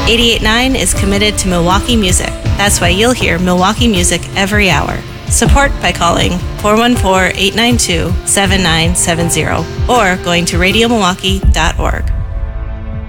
88.9 is committed to Milwaukee music. That's why you'll hear Milwaukee music every hour. Support by calling 414-892-7970 or going to radiomilwaukee.org.